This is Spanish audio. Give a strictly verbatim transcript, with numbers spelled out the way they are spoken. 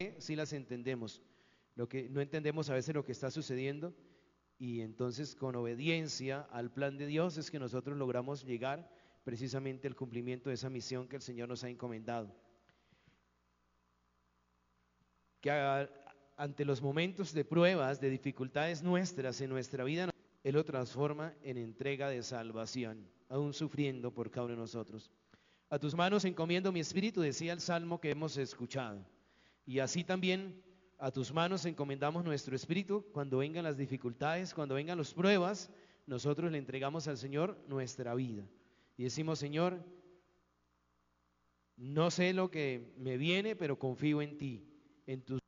sí las entendemos. Lo que no entendemos a veces lo que está sucediendo, y entonces con obediencia al plan de Dios es que nosotros logramos llegar precisamente al cumplimiento de esa misión que el Señor nos ha encomendado. Que a, ante los momentos de pruebas, de dificultades nuestras en nuestra vida, Él lo transforma en entrega de salvación, aún sufriendo por cada uno de nosotros. A tus manos encomiendo mi espíritu, decía el Salmo que hemos escuchado. Y así también a tus manos encomendamos nuestro espíritu cuando vengan las dificultades, cuando vengan las pruebas, nosotros le entregamos al Señor nuestra vida. Y decimos, Señor, no sé lo que me viene, pero confío en ti, en tus